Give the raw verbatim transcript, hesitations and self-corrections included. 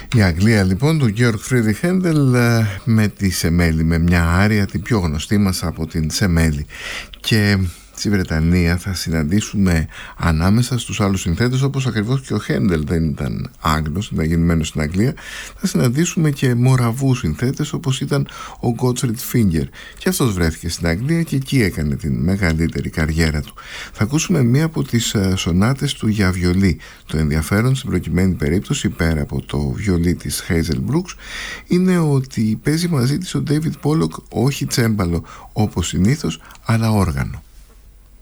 Η Αγγλία λοιπόν του Georg Friedrich Händel με τη Σεμέλη, με μια άρια την πιο γνωστή μας από την Σεμέλη. Και στη Βρετανία θα συναντήσουμε ανάμεσα στους άλλους συνθέτες, όπως ακριβώς και ο Händel δεν ήταν Άγγλος, ήταν γεννημένος στην Αγγλία, θα συναντήσουμε και μοραβούς συνθέτες όπως ήταν ο Gottfried Finger, και αυτός βρέθηκε στην Αγγλία και εκεί έκανε την μεγαλύτερη καριέρα του. Θα ακούσουμε μία από τις σονάτες του για βιολί. Το ενδιαφέρον στην προκειμένη περίπτωση, πέρα από το βιολί της Hazel Brooks, είναι ότι παίζει μαζί της ο David Pollock όχι τσέμπαλο όπως συνήθως, αλλά όργανο.